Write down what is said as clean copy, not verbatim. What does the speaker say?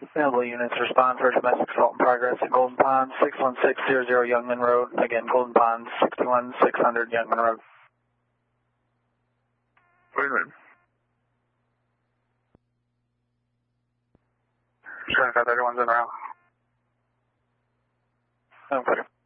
Available units respond for domestic assault in progress at Golden Pond, 61600 Youngman Road. Again, Golden Pond, 61600 Youngman Road. Wait a minute. 31's in route. Okay.